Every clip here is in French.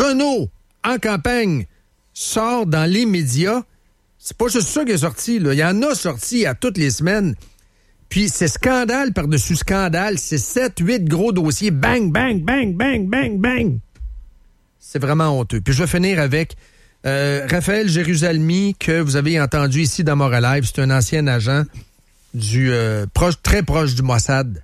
Renault, en campagne, sort dans les médias. C'est pas juste ça qui est sorti, là. Il y en a sorti à toutes les semaines. Puis c'est scandale par-dessus scandale. C'est 7, 8 gros dossiers. Bang, bang, bang, bang, bang, bang. C'est vraiment honteux. Puis je vais finir avec Raphaël Jérusalemi, que vous avez entendu ici dans Montréal Live. C'est un ancien agent très proche du Mossad.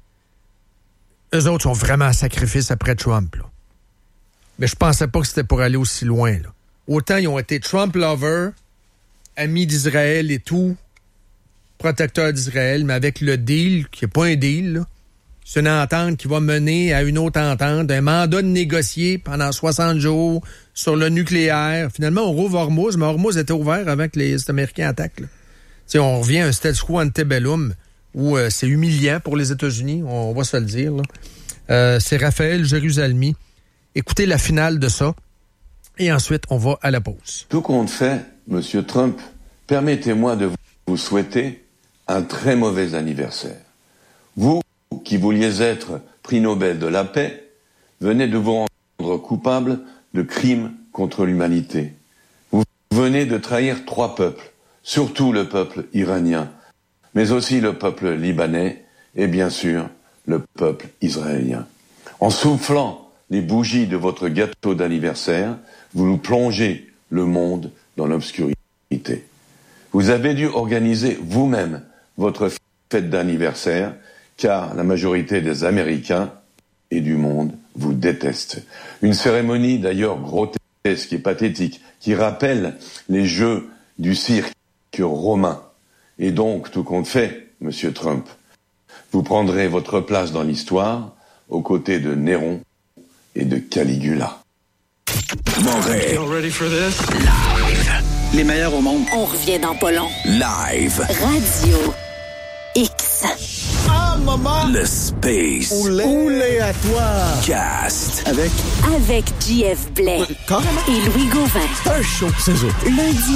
Eux autres sont vraiment à sacrifice après Trump, là. Mais je pensais pas que c'était pour aller aussi loin, là. Autant ils ont été Trump lovers, amis d'Israël et tout, protecteurs d'Israël, mais avec le deal, qui n'est pas un deal, là. C'est une entente qui va mener à une autre entente, un mandat de négocier pendant 60 jours sur le nucléaire. Finalement, on rouvre Hormuz, mais Hormuz était ouvert avant que les Américains attaquent, là. T'sais, on revient à un status quo antebellum où c'est humiliant pour les États-Unis, on va se le dire, là. C'est Raphaël Jérusalemi. Écoutez la finale de ça, et ensuite, on va à la pause. Tout compte fait, M. Trump, permettez-moi de vous souhaiter un très mauvais anniversaire. Vous, qui vouliez être prix Nobel de la paix, venez de vous rendre coupable de crimes contre l'humanité. Vous venez de trahir 3 peuples, surtout le peuple iranien, mais aussi le peuple libanais et bien sûr le peuple israélien. En soufflant les bougies de votre gâteau d'anniversaire, vous nous plongez le monde dans l'obscurité. Vous avez dû organiser vous-même votre fête d'anniversaire, car la majorité des Américains et du monde vous détestent. Une cérémonie d'ailleurs grotesque et pathétique, qui rappelle les jeux du cirque romain. Et donc, tout compte fait, Monsieur Trump, vous prendrez votre place dans l'histoire, aux côtés de Néron et de Caligula. Montréal. You ready for this? Live. Les meilleurs au monde. On revient dans pas long. Live. Radio X. Ah, maman! Le Space. Oulé à toi! Cast. Avec JF Blais. Carrément. Et Louis Gauvin. C'est un show, c'est ça. Lundi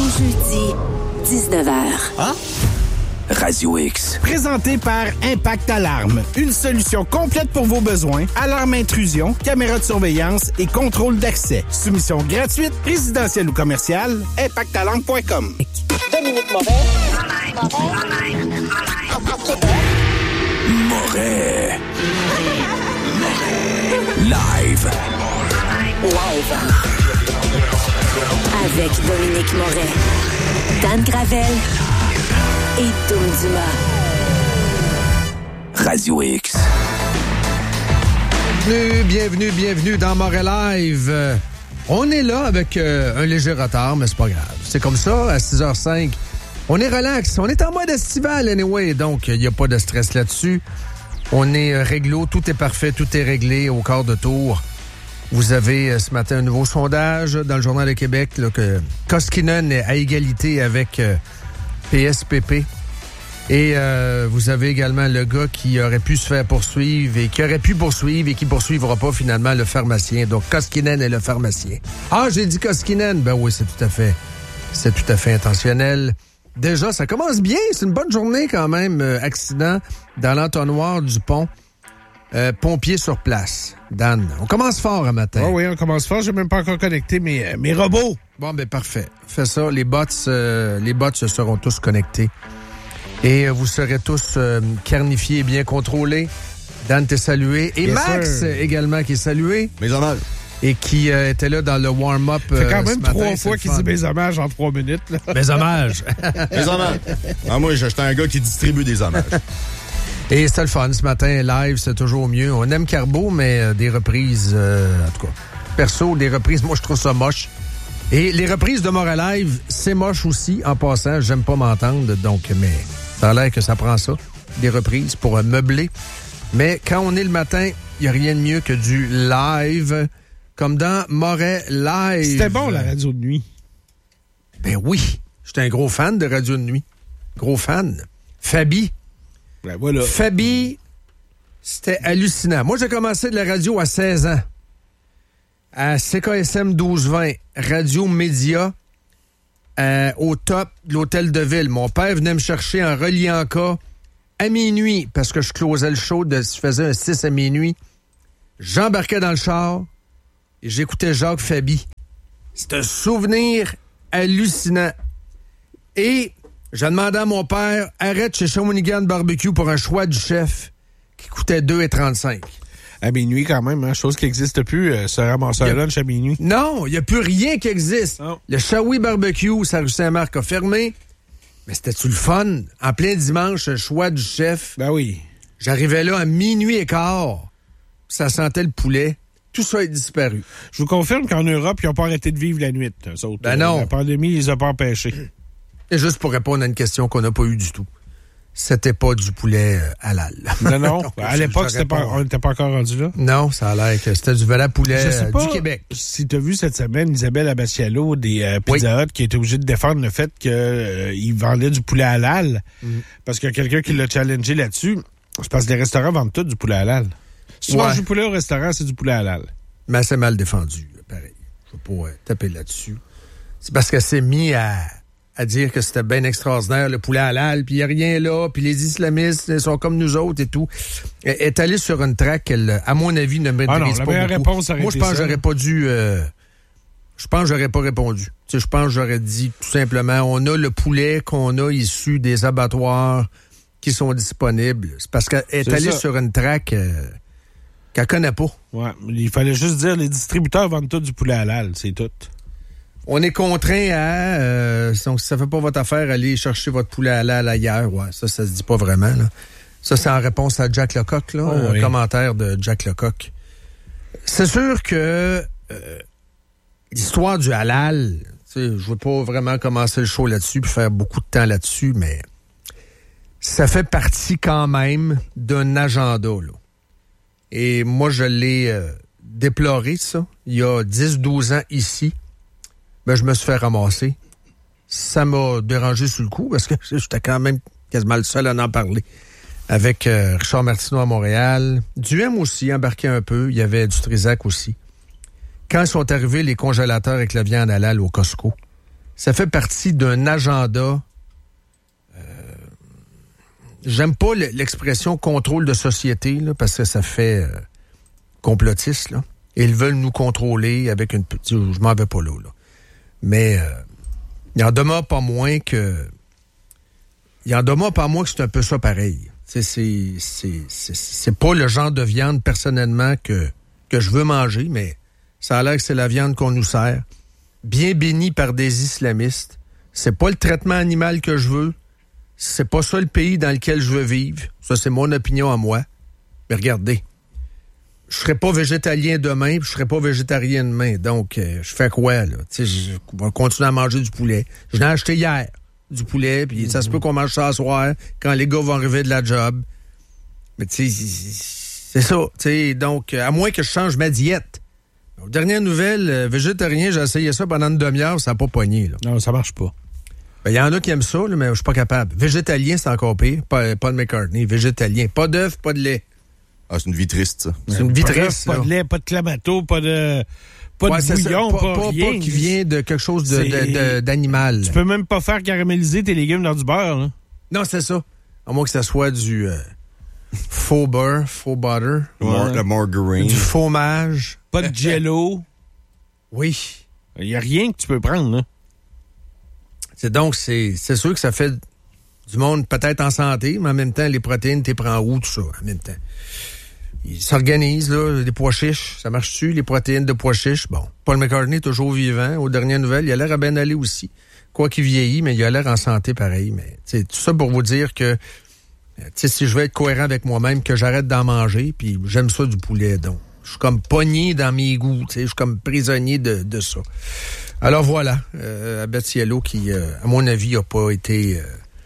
au jeudi, 19h. Hein? Radio X. Présenté par Impact Alarme. Une solution complète pour vos besoins. Alarme intrusion, caméra de surveillance et contrôle d'accès. Soumission gratuite, résidentielle ou commerciale. ImpactAlarme.com. Dominique Moret. Moret. Live. Avec Dominique Moret. Dan Gravel. Et Dom Dumas. Radio X. Bienvenue dans Montréal Live. On est là avec un léger retard, mais c'est pas grave. C'est comme ça, à 6h05. On est relax. On est en mode estival, anyway, donc il n'y a pas de stress là-dessus. On est réglo, tout est parfait, tout est réglé au quart de tour. Vous avez ce matin un nouveau sondage dans le Journal de Québec, là, que Koskinen est à égalité avec PSPP. Et vous avez également le gars qui aurait pu se faire poursuivre et qui aurait pu poursuivre et qui poursuivra pas finalement le pharmacien. Donc Koskinen est le pharmacien. Ah, j'ai dit Koskinen. Ben oui, c'est tout à fait intentionnel. Déjà, ça commence bien. C'est une bonne journée quand même. Accident dans l'entonnoir du pont. Pompiers sur place. Dan, on commence fort un matin. Oh oui, on commence fort. J'ai même pas encore connecté mes robots. Bon, ben parfait. Fais ça. Les bots se seront tous connectés. Et vous serez tous carnifiés et bien contrôlés. Dan t'est salué. Et yes, Max sir. Également qui est salué. Mes hommages. Et qui était là dans le warm-up. Ça fait quand même 3 fois qu'il dit mes hommages en 3 minutes. Là. Mes hommages. Mes hommages. Ah, moi, j'étais un gars qui distribue des hommages. Et c'était le fun ce matin. Live, c'est toujours mieux. On aime Carbo, mais des reprises, en tout cas. Perso, des reprises, moi, je trouve ça moche. Et les reprises de Montréal Live, c'est moche aussi. En passant, j'aime pas m'entendre, donc, mais ça a l'air que ça prend ça. Des reprises pour meubler. Mais quand on est le matin, il n'y a rien de mieux que du live, comme dans Montréal Live. C'était bon, la radio de nuit. Ben oui. J'étais un gros fan de radio de nuit. Gros fan. Fabi. Ben voilà. Fabi, c'était hallucinant. Moi, j'ai commencé de la radio à 16 ans. À CKSM 1220, Radio Média, au top de l'hôtel de ville. Mon père venait me chercher en reliant cas à minuit, parce que je closais le show, je faisais un 6 à minuit. J'embarquais dans le char et j'écoutais Jacques Fabi. C'est un souvenir hallucinant. Et j'ai demandé à mon père, arrête chez Shawinigan Barbecue pour un choix du chef qui coûtait 2,35. À minuit, quand même, hein, chose qui n'existe plus, se ramasser un lunch à minuit. Non, il n'y a plus rien qui existe. Oh. Le Shawi Barbecue, ça rue Saint-Marc a fermé. Mais c'était-tu le fun? En plein dimanche, un choix du chef. Ben oui. J'arrivais là à minuit et quart. Ça sentait le poulet. Tout ça est disparu. Je vous confirme qu'en Europe, ils n'ont pas arrêté de vivre la nuit, eux autres. Ben non. La pandémie, ils les a pas empêchés. Et juste pour répondre à une question qu'on n'a pas eue du tout. C'était pas du poulet halal. Non. Donc, à l'époque, on n'était pas encore rendu là. Non, ça a l'air que c'était du vrai poulet Je sais pas du Québec. Si tu as vu cette semaine Isabelle Abascialo des Pizza Hut qui était obligée de défendre le fait qu'il vendait du poulet halal parce qu'il y a quelqu'un qui l'a challengé là-dessus. C'est parce que les restaurants vendent tout du poulet halal. Si tu manges du poulet au restaurant, c'est du poulet halal. Mais c'est mal défendu, pareil. Je ne vais pas taper là-dessus. C'est parce qu'elle s'est mis à dire que c'était bien extraordinaire, le poulet halal, puis il n'y a rien là, puis les islamistes ils sont comme nous autres et tout. Elle est allée sur une track qu'elle, à mon avis, ne maîtrise pas beaucoup. Réponse moi, je pense que j'aurais pas dû... je pense que j'aurais pas répondu. Tu sais, je pense que j'aurais dit tout simplement, on a le poulet qu'on a issu des abattoirs qui sont disponibles. C'est parce qu'elle est allée sur une track qu'elle connaît pas. Ouais, il fallait juste dire, les distributeurs vendent tout du poulet halal, c'est tout. On est contraint à... donc, si ça fait pas votre affaire, aller chercher votre poulet halal ailleurs. Ouais, ça se dit pas vraiment. Là. Ça, c'est en réponse à Jack Lecoq, là, un commentaire de Jack Lecoq. C'est sûr que l'histoire du halal, je veux pas vraiment commencer le show là-dessus puis faire beaucoup de temps là-dessus, mais ça fait partie quand même d'un agenda, là. Et moi, je l'ai déploré, ça, il y a 10-12 ans ici. Ben, je me suis fait ramasser. Ça m'a dérangé sur le coup parce que j'étais quand même quasiment le seul à en parler. Avec Richard Martineau à Montréal. Duhem aussi embarqué un peu. Il y avait du Trisac aussi. Quand sont arrivés les congélateurs avec la viande halal au Costco, ça fait partie d'un agenda. J'aime pas l'expression contrôle de société là, parce que ça fait complotiste. Là. Et ils veulent nous contrôler avec une petite... Je m'en vais pas là. Mais il en demeure pas moins que c'est un peu ça pareil. C'est pas le genre de viande personnellement que je veux manger, mais ça a l'air que c'est la viande qu'on nous sert. Bien bénie par des islamistes. C'est pas le traitement animal que je veux. C'est pas ça le pays dans lequel je veux vivre. Ça, c'est mon opinion à moi. Mais regardez. Je serai pas végétalien demain, puis je serai pas végétarien demain. Donc, je fais quoi, là? Tu sais, je vais continuer à manger du poulet. Je l'ai acheté hier, du poulet, puis ça se peut qu'on mange ça ce soir, quand les gars vont arriver de la job. Mais tu sais, c'est ça. Tu sais, donc, à moins que je change ma diète. Aux dernières nouvelles, végétarien, j'ai essayé ça pendant une demi-heure, ça n'a pas pogné, là. Non, ça marche pas. Il y en a qui aiment ça, là, mais je suis pas capable. Végétalien, c'est encore pire. Paul McCartney, végétalien. Pas d'œuf, pas de lait. Ah, c'est une vie triste, ça. C'est une vie triste. Pas de lait, pas de clamato, pas de bouillon, pas rien. Pas qui vient de quelque chose d'animal. Tu peux même pas faire caraméliser tes légumes dans du beurre. Là. Non, c'est ça. À moins que ça soit du faux beurre, faux butter. La margarine. Du fromage. Pas de jello. Oui. Il n'y a rien que tu peux prendre, là. C'est sûr que ça fait du monde peut-être en santé, mais en même temps, les protéines, t'es prends où, tout ça, en même temps. Ils s'organisent, là, des pois chiches. Ça marche-tu, les protéines de pois chiches? Bon, Paul McCartney, toujours vivant. Aux dernières nouvelles, il a l'air à bien aller aussi. Quoi qu'il vieillit, mais il a l'air en santé pareil. Mais, tout ça pour vous dire que, si je veux être cohérent avec moi-même, que j'arrête d'en manger, puis j'aime ça du poulet, donc. Je suis comme pogné dans mes goûts, je suis comme prisonnier de ça. Alors voilà, Abascialo qui, à mon avis, n'a pas été...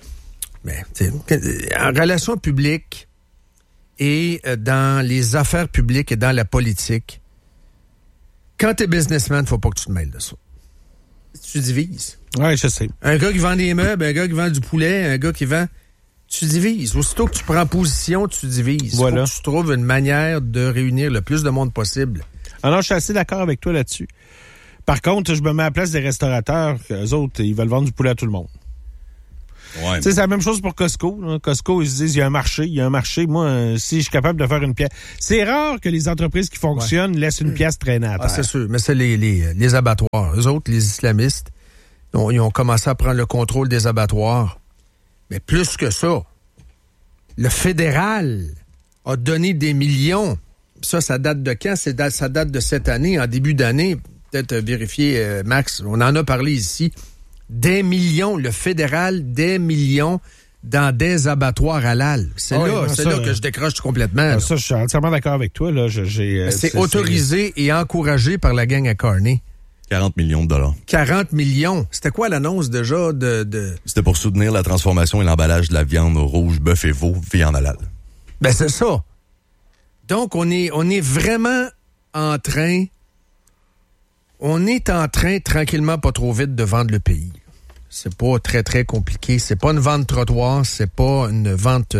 en relations publiques et dans les affaires publiques et dans la politique, quand t'es businessman, faut pas que tu te mêles de ça. Tu divises. Oui, je sais. Un gars qui vend des meubles, un gars qui vend du poulet, un gars qui vend... Tu divises. Aussitôt que tu prends position, tu divises. Voilà. Faut que tu trouves une manière de réunir le plus de monde possible. Alors, je suis assez d'accord avec toi là-dessus. Par contre, je me mets à la place des restaurateurs. Eux autres, ils veulent vendre du poulet à tout le monde. Ouais, Tu sais, c'est la même chose pour Costco. Là. Costco, ils se disent, il y a un marché. Moi, si je suis capable de faire une pièce... C'est rare que les entreprises qui fonctionnent laissent une pièce traîner à terre. Ah, c'est sûr. Mais c'est les abattoirs. Eux autres, les islamistes, ils ont commencé à prendre le contrôle des abattoirs. Mais plus que ça, le fédéral a donné des millions. Ça date de quand? Ça date de cette année, en début d'année. Peut-être vérifier, Max. On en a parlé ici. Des millions, le fédéral, des millions dans des abattoirs halal. C'est là que je décroche complètement. Ça, je suis entièrement d'accord avec toi. Là. C'est autorisé et encouragé par la gang à Carney. 40 millions de dollars. 40 millions. C'était quoi l'annonce déjà de... C'était pour soutenir la transformation et l'emballage de la viande rouge, bœuf et veau, viande halal. Ben, c'est ça. Donc, on est vraiment en train... On est en train, tranquillement, pas trop vite, de vendre le pays. C'est pas très, très compliqué. C'est pas une vente trottoir, c'est pas une vente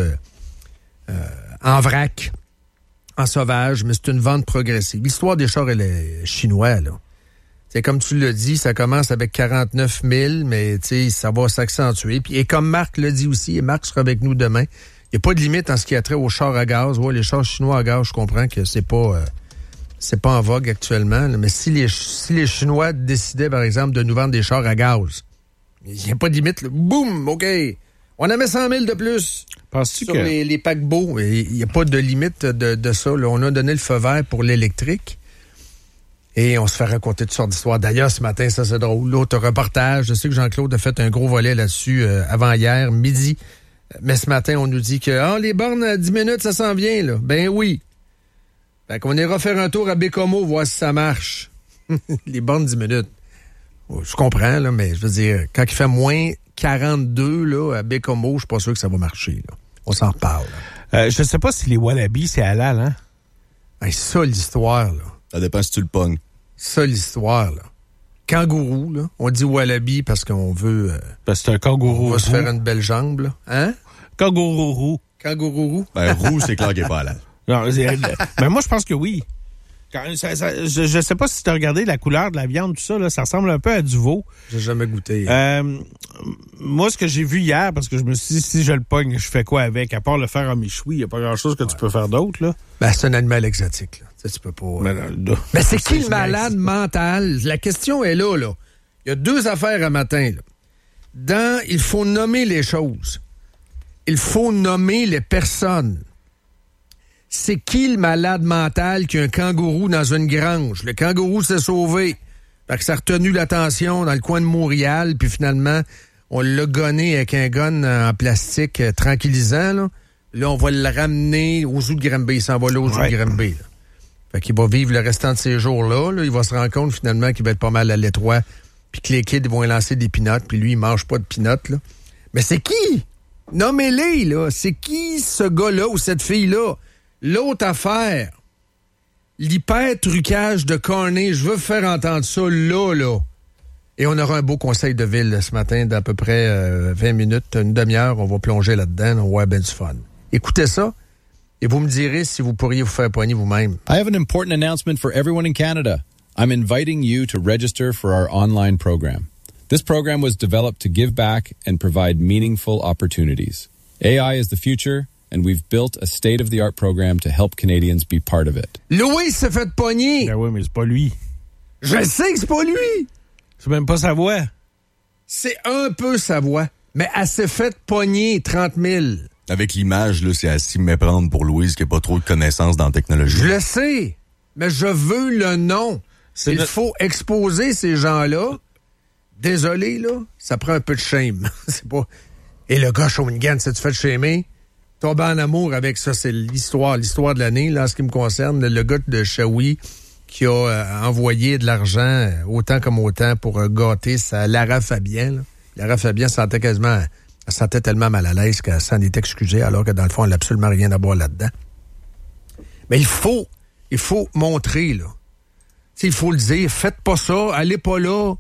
en vrac, en sauvage, mais c'est une vente progressive. L'histoire des chars, elle est chinoise, là. C'est comme tu l'as dit, ça commence avec 49 000, mais ça va s'accentuer. Puis, et comme Marc l'a dit aussi, et Marc sera avec nous demain, il n'y a pas de limite en ce qui a trait aux chars à gaz. Ouais, les chars chinois à gaz, je comprends que c'est pas en vogue actuellement. Là, mais si les Chinois décidaient, par exemple, de nous vendre des chars à gaz, il n'y a pas de limite. Là. Boum! OK! On en met 100 000 de plus. Penses-tu sur que... les paquebots. Il n'y a pas de limite de ça. Là. On a donné le feu vert pour l'électrique. Et on se fait raconter toutes sortes d'histoires. D'ailleurs, ce matin, ça c'est drôle. L'autre reportage, je sais que Jean-Claude a fait un gros volet là-dessus avant hier, midi. Mais ce matin, on nous dit que les bornes à 10 minutes, ça s'en vient. Là. Ben oui. Fait qu'on ira faire un tour à Bécomo, voir si ça marche. Les bornes 10 minutes. Je comprends, là, mais je veux dire, quand il fait moins 42 là, à Bécomo, je suis pas sûr que ça va marcher. Là. On s'en reparle. Je sais pas si les wallabies, c'est halal, hein? Ben, ça, l'histoire, là. Ça dépend si tu le pognes. Ça, l'histoire, là. Kangourou, là. On dit wallaby parce qu'on veut... parce que c'est un kangourou. On va se faire une belle jambe, là. Hein? Kangourou. Kangourou. Ben, roux, c'est clair qu'il n'est pas halal. Non, mais moi, je pense que oui. Je sais pas si tu as regardé la couleur de la viande, tout ça, là, ça ressemble un peu à du veau. J'ai jamais goûté. Moi, ce que j'ai vu hier, parce que je me suis dit, si je le pogne, je fais quoi avec? À part le faire en michoui, il n'y a pas grand-chose que tu peux faire d'autre, là. Ben, c'est un animal exotique, là. Tu peux pas... Mais c'est qui le malade mental? La question est là, là. Il y a deux affaires à matin, là. Il faut nommer les choses. Il faut nommer les personnes. C'est qui le malade mental qui a un kangourou dans une grange? Le kangourou s'est sauvé. Fait que ça a retenu l'attention dans le coin de Montréal, puis finalement, on l'a gonné avec un gun en plastique tranquillisant, là. Là, on va le ramener au zoo de Granby. Il s'en va là au zoo de Granby, là. Fait qu'il va vivre le restant de ces jours-là. Là. Il va se rendre compte, finalement, qu'il va être pas mal à l'étroit, puis que les kids vont lui lancer des pinottes, puis lui, il mange pas de pinottes, là. Mais c'est qui? Nommez-les, là. C'est qui ce gars-là ou cette fille-là? L'autre affaire, l'hyper-trucage de Carney, je veux faire entendre ça là. Et on aura un beau conseil de ville ce matin d'à peu près 20 minutes, une demi-heure. On va plonger là-dedans, on va avoir ben du fun. Écoutez ça et vous me direz si vous pourriez vous faire poigner vous-même. I have an important announcement for everyone in Canada. I'm inviting you to register for our online program. This program was developed to give back and provide meaningful opportunities. AI is the future. And we've built a state-of-the-art program to help Canadians be part of it. Louis s'est fait pogner. Ben oui, mais c'est pas lui. Je sais que c'est pas lui. C'est même pas sa voix. C'est un peu sa voix. Mais elle s'est fait pogner 30 000. Avec l'image, là, c'est à s'y méprendre pour Louise qui n'a pas trop de connaissances dans la technologie. Je le sais, mais je veux le nom. Il faut exposer ces gens-là. Désolé, là, ça prend un peu de shame. C'est pas... Et le gars Shawinigan, s'est-tu fait shamer? Tomber en amour avec ça, c'est l'histoire de l'année, là, en ce qui me concerne. Le gars de Shawi qui a envoyé de l'argent, autant comme autant, pour gâter sa Lara Fabian. Là. Lara Fabian elle sentait tellement mal à l'aise qu'elle s'en est excusée, alors que dans le fond, elle n'a absolument rien à boire là-dedans. Mais il faut montrer, là. T'sais, il faut le dire, faites pas ça, allez pas là.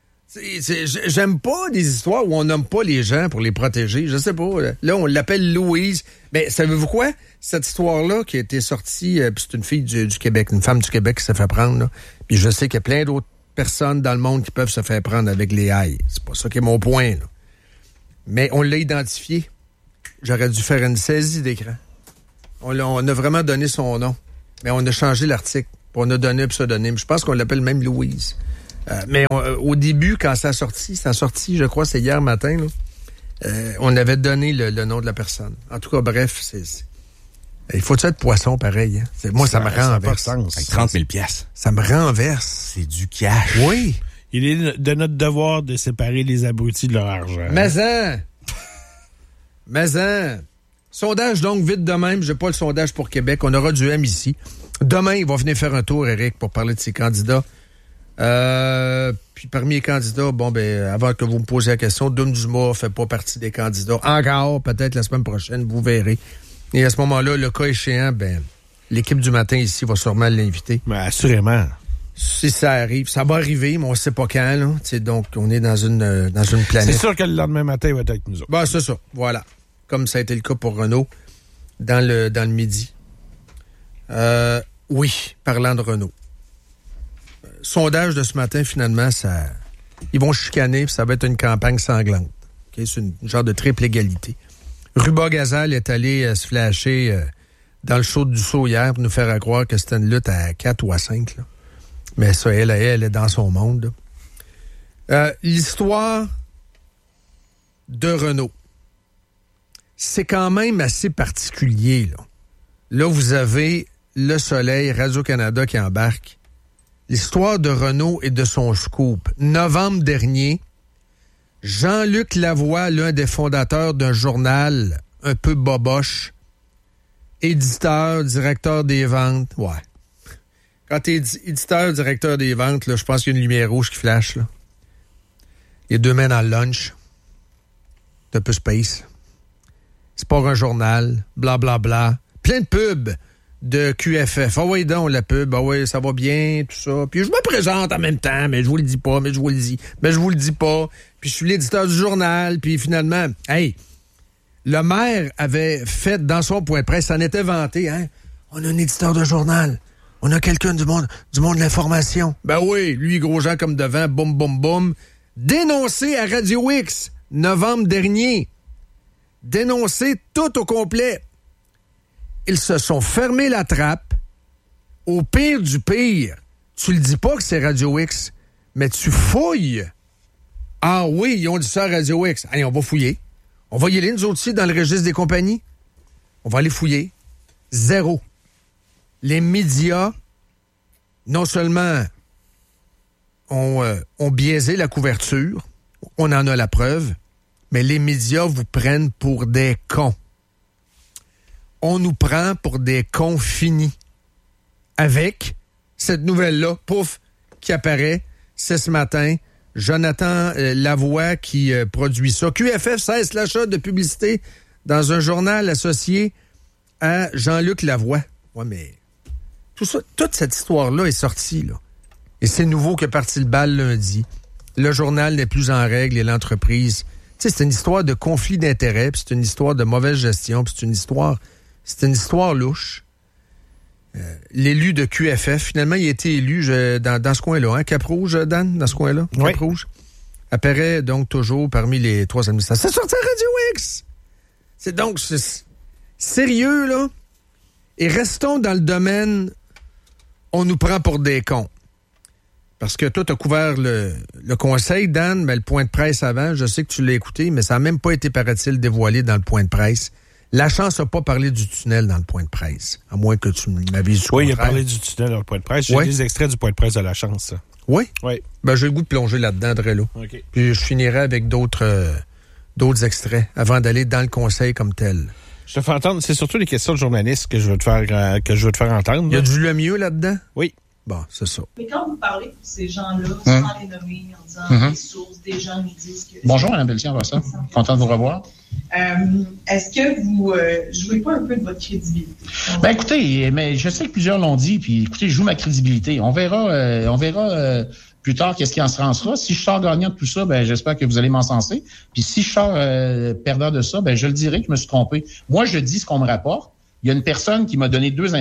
J'aime pas des histoires où on nomme pas les gens pour les protéger. Je sais pas. Là, on l'appelle Louise. Mais savez-vous quoi? Cette histoire-là qui a été sortie, puis c'est une fille du Québec, une femme du Québec qui s'est fait prendre. Là. Puis je sais qu'il y a plein d'autres personnes dans le monde qui peuvent se faire prendre avec les hailles. C'est pas ça qui est mon point. Là. Mais on l'a identifié. J'aurais dû faire une saisie d'écran. On a vraiment donné son nom. Mais on a changé l'article. On a donné un pseudonyme. Je pense qu'on l'appelle même Louise. Mais au début, quand ça a sorti, je crois, c'est hier matin, là, on avait donné le nom de la personne. En tout cas, bref, il faut être poisson pareil. Hein? Moi, ça me renverse. Avec 30 000 piastres. Ça me renverse. C'est du cash. Oui. Il est de notre devoir de séparer les abrutis de leur argent. Mais sondage donc vite de même. J'ai pas le sondage pour Québec. On aura du M ici. Demain, il va venir faire un tour, Éric, pour parler de ses candidats. Puis parmi les candidats, avant que vous me posiez la question, Doom Dumas fait pas partie des candidats. Encore, peut-être la semaine prochaine, vous verrez. Et à ce moment-là, le cas échéant, l'équipe du matin ici va sûrement l'inviter. Mais assurément. Si ça arrive, ça va arriver, mais on ne sait pas quand, là. T'sais, donc, on est dans une planète. C'est sûr que le lendemain matin, il va être avec nous autres. C'est ça. Voilà. Comme ça a été le cas pour Renault dans le midi. Oui, parlant de Renault. Sondage de ce matin, finalement, ils vont chicaner, puis ça va être une campagne sanglante. Okay? C'est une genre de triple égalité. Ruba Gazal est allé se flasher dans le show du saut hier pour nous faire croire que c'était une lutte à 4 ou à 5. Là. Mais ça, elle est dans son monde. L'histoire de Renault, c'est quand même assez particulier. Là, vous avez Le Soleil, Radio-Canada qui embarque. L'histoire de Renault et de son scoop. Novembre dernier, Jean-Luc Lavoie, l'un des fondateurs d'un journal un peu boboche, éditeur, directeur des ventes. Ouais. Quand t'es éditeur, directeur des ventes, là, je pense qu'il y a une lumière rouge qui flash. Là. Il y a 2 mains dans le lunch. C'est un peu space. C'est pas un journal. Blablabla. Bla, bla. Plein de pubs de QFF. Ah oui, donc, la pub. Ah oui, ça va bien, tout ça. Puis je me présente en même temps, mais je vous le dis pas, mais je vous le dis. Mais je vous le dis pas. Puis je suis l'éditeur du journal. Puis finalement, le maire avait fait dans son point de presse, ça en était vanté, hein. On a un éditeur de journal. On a quelqu'un du monde de l'information. Ben oui, lui, gros Jean comme devant, boum, boum, boum. Dénoncé à Radio X, novembre dernier. Dénoncé tout au complet. Ils se sont fermés la trappe. Au pire du pire, tu le dis pas que c'est Radio X, mais tu fouilles. Ah oui, ils ont dit ça à Radio X. Allez, on va fouiller. On va y aller, nous autres aussi, dans le registre des compagnies. On va aller fouiller. 0. Les médias, non seulement ont biaisé la couverture, on en a la preuve, mais les médias vous prennent pour des cons. On nous prend pour des cons finis. Avec cette nouvelle-là, pouf, qui apparaît, c'est ce matin, Jonathan Lavoie qui produit ça. QFF cesse l'achat de publicité dans un journal associé à Jean-Luc Lavoie. Ouais, mais tout ça, toute cette histoire-là est sortie, là. Et c'est nouveau que parti le bal lundi. Le journal n'est plus en règle et l'entreprise... Tu sais, c'est une histoire de conflit d'intérêts, puis c'est une histoire de mauvaise gestion, puis c'est une histoire louche. L'élu de QFF, finalement, il a été élu dans ce coin-là, hein? Cap-Rouge, Dan, dans ce coin-là? Oui. Cap-Rouge. Apparaît donc toujours parmi les 3 administrateurs. C'est sorti à Radio X! C'est donc sérieux, là. Et restons dans le domaine, on nous prend pour des cons. Parce que toi, tu as couvert le conseil, Dan, mais le point de presse avant, je sais que tu l'as écouté, mais ça n'a même pas été, paraît-il, dévoilé dans le point de presse. La chance n'a pas parlé du tunnel dans le point de presse, à moins que tu m'avises du contraire. Oui, il a parlé du tunnel dans le point de presse. J'ai des extraits du point de presse de la chance. Ça. Oui? Oui. Ben, j'ai le goût de plonger là-dedans, Drello. OK. Puis je finirai avec d'autres extraits avant d'aller dans le conseil comme tel. Je te fais entendre, c'est surtout les questions de journalistes que je veux te faire entendre. Il y a du le mieux là-dedans? Oui. Bon, c'est ça. Mais quand vous parlez pour ces gens-là, sans les nommer, en disant des sources, des gens nous disent que... Bonjour, Mme Pelletier, on va ça. Content de vous revoir. Est-ce que vous jouez pas un peu de votre crédibilité? Ben écoutez, mais je sais que plusieurs l'ont dit, puis écoutez, je joue ma crédibilité. On verra plus tard qu'est-ce qui en sera. Si je sors gagnant de tout ça, ben j'espère que vous allez m'encenser. Puis si je sors perdant de ça, ben je le dirai que je me suis trompé. Moi, je dis ce qu'on me rapporte. Il y a une personne qui m'a donné deux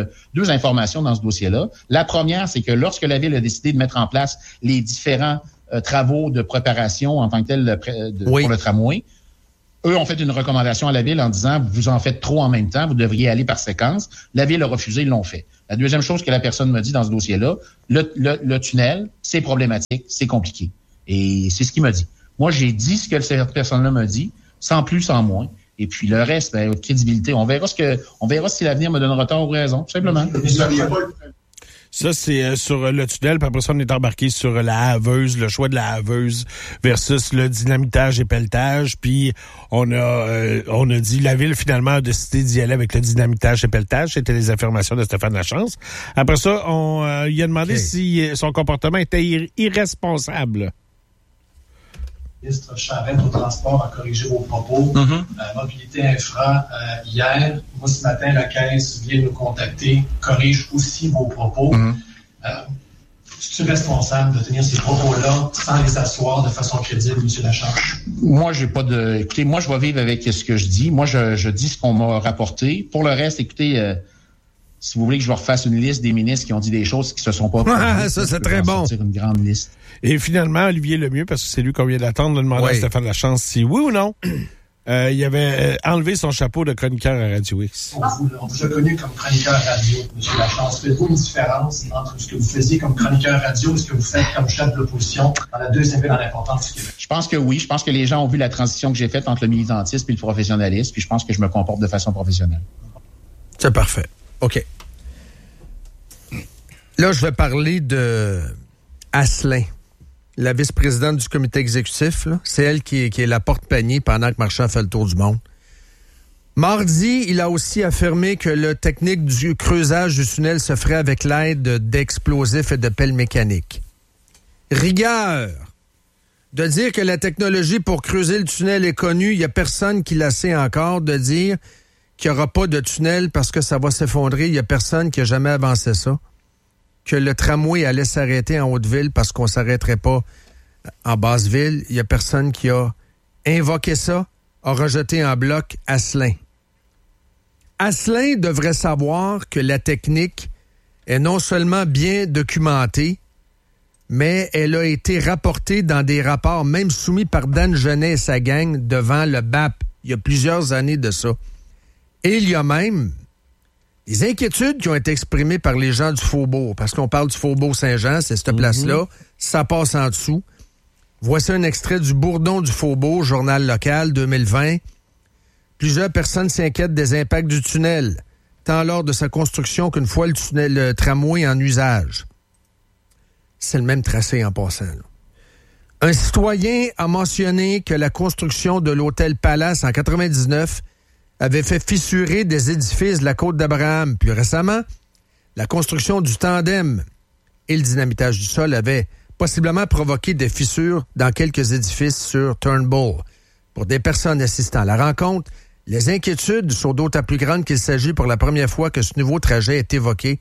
informations dans ce dossier-là. La première, c'est que lorsque la Ville a décidé de mettre en place les différents travaux de préparation en tant que tel pour le tramway. Eux ont fait une recommandation à la Ville en disant « Vous en faites trop en même temps, vous devriez aller par séquence. » La Ville a refusé, ils l'ont fait. La deuxième chose que la personne m'a dit dans ce dossier-là, le tunnel, c'est problématique, c'est compliqué. Et c'est ce qu'il m'a dit. Moi, j'ai dit ce que cette personne-là m'a dit, sans plus, sans moins. Et puis le reste, crédibilité. On verra si l'avenir me donnera tort ou raison, tout simplement. Ça, c'est sur le tunnel, puis après ça, on est embarqué sur la haveuse, le choix de la haveuse versus le dynamitage et pelletage. Puis on a dit, la Ville, finalement, a décidé d'y aller avec le dynamitage et pelletage. C'était les affirmations de Stéphane Lachance. Après ça, on lui a demandé si son comportement était irresponsable. Le ministre Charette au transport a corrigé vos propos. Mobilité Infra, hier, moi ce matin, la Caisse vient nous contacter, corrige aussi vos propos. Es-tu responsable de tenir ces propos-là sans les asseoir de façon crédible, M. Lachance? Moi, j'ai pas de... Écoutez, moi, je vais vivre avec ce que je dis. Moi, je dis ce qu'on m'a rapporté. Pour le reste, écoutez... si vous voulez que je vous refasse une liste des ministres qui ont dit des choses qui se sont pas produites, ça, c'est très bon. Une grande liste. Et finalement, Olivier Lemieux, parce que c'est lui qu'on vient d'attendre, de demander à Stéphane Lachance si oui ou non, il avait enlevé son chapeau de chroniqueur à Radio X. On vous a connu comme chroniqueur radio, M. Lachance. Faites-vous une différence entre ce que vous faisiez comme chroniqueur radio et ce que vous faites comme chef de l'opposition dans la deuxième ville en importance du Québec? Je pense que oui. Je pense que les gens ont vu la transition que j'ai faite entre le militantisme et le professionnalisme, puis je pense que je me comporte de façon professionnelle. C'est parfait. OK. Là, je vais parler de Asselin, la vice-présidente du comité exécutif. Là. C'est elle qui est la porte-panier pendant que Marchand fait le tour du monde. Mardi, il a aussi affirmé que la technique du creusage du tunnel se ferait avec l'aide d'explosifs et de pelles mécaniques. Rigueur de dire que la technologie pour creuser le tunnel est connue, il n'y a personne qui la sait encore, de dire qu'il n'y aura pas de tunnel parce que ça va s'effondrer, il n'y a personne qui a jamais avancé ça. Que le tramway allait s'arrêter en Haute-Ville parce qu'on ne s'arrêterait pas en Basse-Ville. Il n'y a personne qui a invoqué ça, a rejeté en bloc Asselin. Asselin devrait savoir que la technique est non seulement bien documentée, mais elle a été rapportée dans des rapports, même soumis par Dan Genet et sa gang, devant le BAP. Il y a plusieurs années de ça. Et il y a même des inquiétudes qui ont été exprimées par les gens du Faubourg, parce qu'on parle du Faubourg Saint-Jean, c'est cette place-là, ça passe en dessous. Voici un extrait du Bourdon du Faubourg, journal local 2020. Plusieurs personnes s'inquiètent des impacts du tunnel, tant lors de sa construction qu'une fois le tramway en usage. C'est le même tracé en passant. Là. Un citoyen a mentionné que la construction de l'hôtel Palace en 99 avait fait fissurer des édifices de la Côte d'Abraham. Plus récemment, la construction du tandem et le dynamitage du sol avaient possiblement provoqué des fissures dans quelques édifices sur Turnbull. Pour des personnes assistant à la rencontre, les inquiétudes sont d'autant plus grandes qu'il s'agit pour la première fois que ce nouveau trajet est évoqué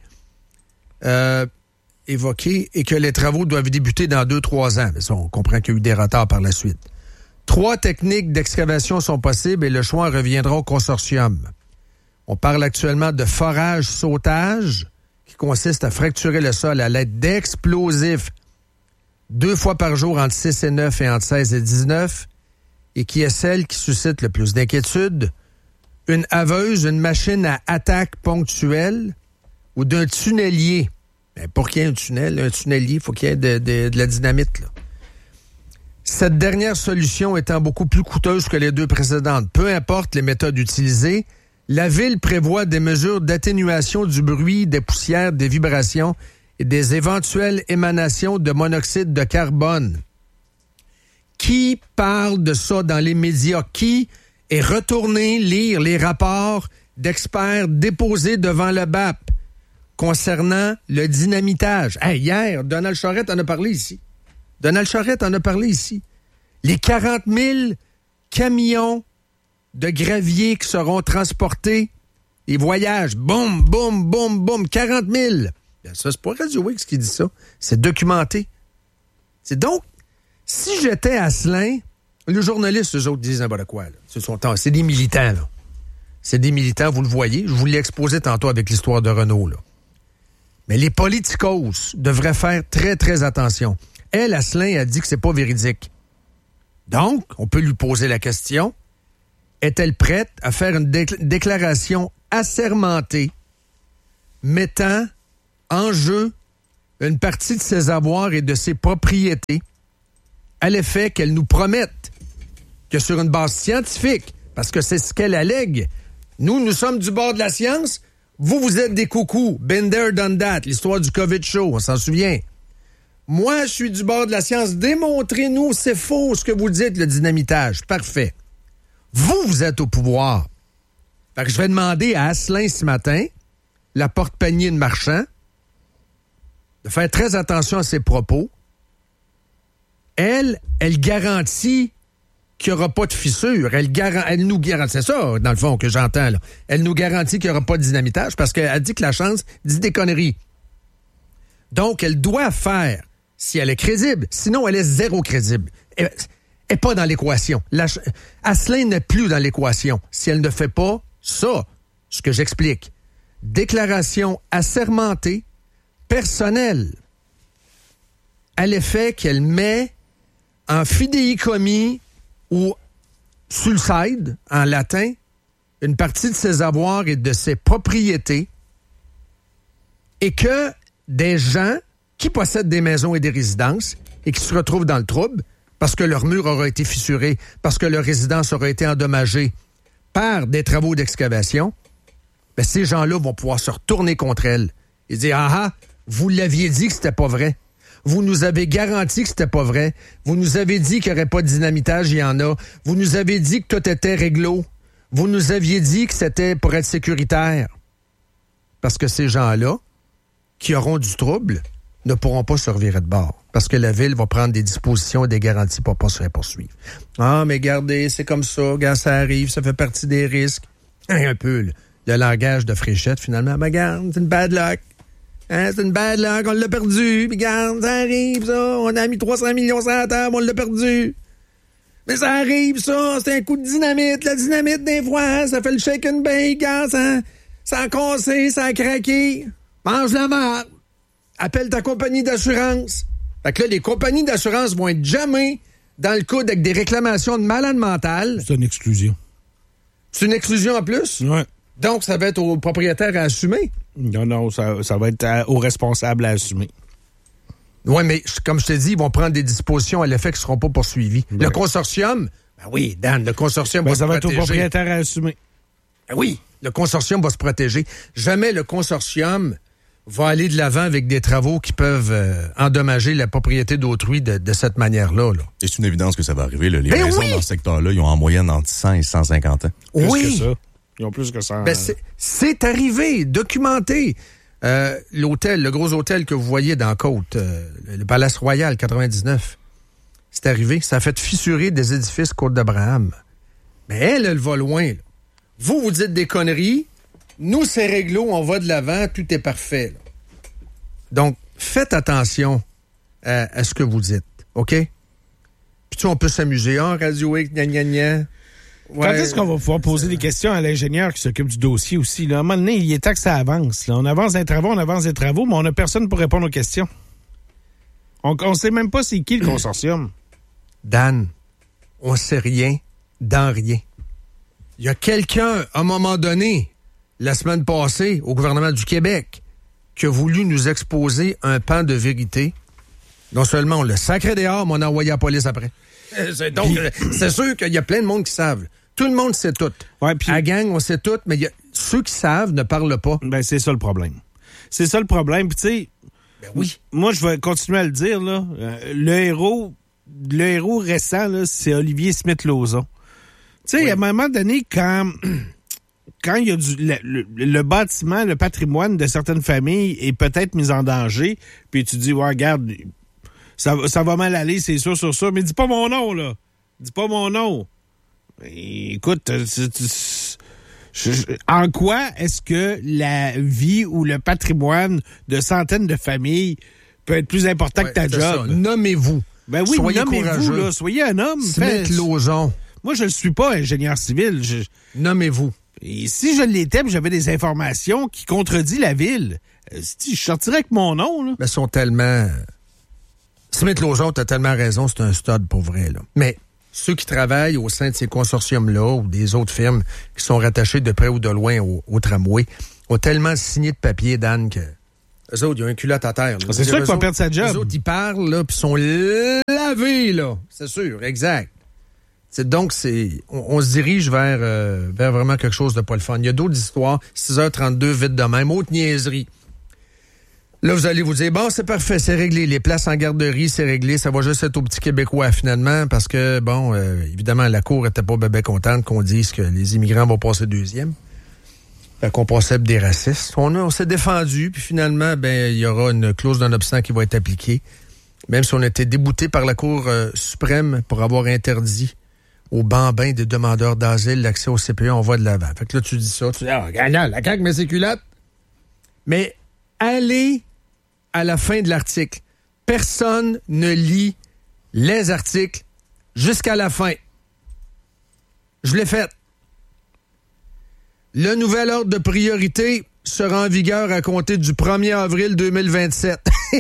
et que les travaux doivent débuter dans 2-3 ans. Mais ça, on comprend qu'il y a eu des retards par la suite. 3 techniques d'excavation sont possibles et le choix reviendra au consortium. On parle actuellement de forage-sautage, qui consiste à fracturer le sol à l'aide d'explosifs 2 fois par jour entre 6 et 9 et entre 16 et 19, et qui est celle qui suscite le plus d'inquiétude. Une haveuse, une machine à attaque ponctuelle ou d'un tunnelier. Mais pour qu'il y ait un tunnelier, il faut qu'il y ait de la dynamite, là. Cette dernière solution étant beaucoup plus coûteuse que les 2 précédentes. Peu importe les méthodes utilisées, la Ville prévoit des mesures d'atténuation du bruit, des poussières, des vibrations et des éventuelles émanations de monoxyde de carbone. Qui parle de ça dans les médias? Qui est retourné lire les rapports d'experts déposés devant le BAP concernant le dynamitage? Hey, hier, Donald Charette en a parlé ici. Les 40 000 camions de gravier qui seront transportés, les voyages, boum, boum, boum, boum, 40 000. Bien, ça, c'est pas Radio X qui dit ça. C'est documenté. C'est donc, si j'étais Asselin, les journalistes, eux autres, disent n'importe quoi. Là. C'est des militants, là. C'est des militants, vous le voyez. Je vous l'ai exposé tantôt avec l'histoire de Renault, là. Mais les politicos devraient faire très, très attention. Elle, Asselin, a dit que c'est pas véridique. Donc, on peut lui poser la question, est-elle prête à faire une déclaration assermentée mettant en jeu une partie de ses avoirs et de ses propriétés à l'effet qu'elle nous promette que sur une base scientifique, parce que c'est ce qu'elle allègue, nous sommes du bord de la science, vous êtes des coucous, been there, done that, l'histoire du COVID show, on s'en souvient. Moi, je suis du bord de la science, démontrez-nous, c'est faux ce que vous dites, le dynamitage, parfait. Vous êtes au pouvoir. Fait que je vais demander à Asselin ce matin, la porte-panier de Marchand, de faire très attention à ses propos. Elle garantit qu'il n'y aura pas de fissure. Elle nous garantit, c'est ça, dans le fond, que j'entends, là. Elle nous garantit qu'il n'y aura pas de dynamitage parce qu'elle dit que la chance dit des conneries. Donc, elle doit faire, si elle est crédible. Sinon, elle est zéro crédible. Elle n'est pas dans l'équation. Asselin n'est plus dans l'équation. Si elle ne fait pas ça, ce que j'explique. Déclaration assermentée, personnelle, à l'effet qu'elle met en fidéicommis ou sulcide, en latin, une partie de ses avoirs et de ses propriétés, et que des gens qui possèdent des maisons et des résidences et qui se retrouvent dans le trouble parce que leur mur aura été fissuré, parce que leur résidence aura été endommagée par des travaux d'excavation, ben ces gens-là vont pouvoir se retourner contre elle et dire « Ah, vous l'aviez dit que c'était pas vrai. Vous nous avez garanti que c'était pas vrai. Vous nous avez dit qu'il n'y aurait pas de dynamitage, il y en a. Vous nous avez dit que tout était réglo. Vous nous aviez dit que c'était pour être sécuritaire. » Parce que ces gens-là, qui auront du trouble, ne pourront pas se revirer de bord. Parce que la Ville va prendre des dispositions et des garanties pour ne pas se faire poursuivre. Ah, mais regardez, c'est comme ça. Regarde, ça arrive, ça fait partie des risques. Un peu, le langage de Fréchette, finalement. Mais regarde, c'est une bad luck. Hein, c'est une bad luck, on l'a perdu. Puis regarde, ça arrive, ça. On a mis 300 millions sur la table, on l'a perdu. Mais ça arrive, ça. C'est un coup de dynamite. La dynamite, des fois, ça fait le shake and bake. Regarde, ça a cassé, ça a craqué. Mange la marde. Appelle ta compagnie d'assurance. Fait que là, les compagnies d'assurance vont être jamais dans le coude avec des réclamations de malade mental. C'est une exclusion. C'est une exclusion en plus? Oui. Donc, ça va être au propriétaire à assumer? Non, ça va être aux responsables à assumer. Oui, mais comme je te dis, ils vont prendre des dispositions à l'effet qu'ils ne seront pas poursuivis. Ouais. Le consortium, ben oui, Dan, le consortium va se protéger. Ça va être au propriétaire à assumer. Ben oui, le consortium va se protéger. Jamais le consortium va aller de l'avant avec des travaux qui peuvent endommager la propriété d'autrui de cette manière-là. Là. Et c'est une évidence que ça va arriver. Là. Les maisons dans ce secteur-là, ils ont en moyenne entre 100 et 150 ans. Oui. Plus que ça. Ils ont plus que ça. Ben c'est arrivé, documenté. Le gros hôtel que vous voyez dans la côte, le Palace Royal 99, c'est arrivé. Ça a fait fissurer des édifices Côte d'Abraham. Mais elle va loin. Là. Vous dites des conneries. Nous, c'est réglo, on va de l'avant, tout est parfait. Là. Donc, faites attention à ce que vous dites, OK? Puis on peut s'amuser. Ah, Radio X, gna gna gna. Ouais, quand est-ce qu'on va pouvoir poser des questions à l'ingénieur qui s'occupe du dossier aussi? Là? À un moment donné, il est temps que ça avance. Là. On avance des travaux, mais on n'a personne pour répondre aux questions. On ne sait même pas c'est qui le consortium. Dan, on sait rien dans rien. Il y a quelqu'un, à un moment donné, la semaine passée, au gouvernement du Québec, qui a voulu nous exposer un pan de vérité. Non seulement on le sacré dehors, mais on a envoyé la police après. Donc, c'est sûr qu'il y a plein de monde qui savent. Tout le monde sait tout. Ouais, puis... À gang, on sait tout, mais ceux qui savent ne parlent pas. Ben, c'est ça le problème. C'est ça le problème. Puis, tu sais, ben oui. Moi, je vais continuer à le dire, là. Le héros récent, là, c'est Olivier Smith-Lauzon. Tu sais, à un moment donné, quand il y a le bâtiment, le patrimoine de certaines familles est peut-être mis en danger, puis tu dis, ouais, regarde, ça va mal aller, c'est sûr, sur ça, mais dis pas mon nom, là. Dis pas mon nom. Écoute, en quoi est-ce que la vie ou le patrimoine de centaines de familles peut être plus important que ta job? Ça. Nommez-vous. Ben oui, soyez nommez-vous, là. Soyez un homme. Smith-Lauzon. Moi, je ne suis pas ingénieur civil. Nommez-vous. Et si je l'étais, j'avais des informations qui contredisent la ville, je sortirais avec mon nom, là. Mais sont tellement Smith-Lauzon, t'as tellement raison, c'est un stud pour vrai, là. Mais ceux qui travaillent au sein de ces consortiums-là ou des autres firmes qui sont rattachées de près ou de loin au tramway ont tellement signé de papier, Dan, que eux autres, ils ont un culotte à terre. C'est sûr qu'il va perdre sa job. Les autres, ils parlent, là, puis sont lavés, là. C'est sûr, exact. Donc, on se dirige vers vraiment quelque chose de pas le fun. Il y a d'autres histoires. 6h32, vite de même. Autre niaiserie. Là, vous allez vous dire, bon, c'est parfait, c'est réglé. Les places en garderie, c'est réglé. Ça va juste être aux petits Québécois, finalement, parce que, bon, évidemment, la Cour était pas bébé contente qu'on dise que les immigrants vont passer deuxième. Fait qu'on procède des racistes. On s'est défendu, puis finalement, il y aura une clause d'un obstant qui va être appliquée. Même si on a été débouté par la Cour suprême pour avoir interdit aux bambins des demandeurs d'asile l'accès au CPE, on va de l'avant. Fait que là, tu dis ça, tu dis, gagnant, la CAQ met ses culottes. Mais allez à la fin de l'article. Personne ne lit les articles jusqu'à la fin. Je l'ai fait. Le nouvel ordre de priorité sera en vigueur à compter du 1er avril 2027.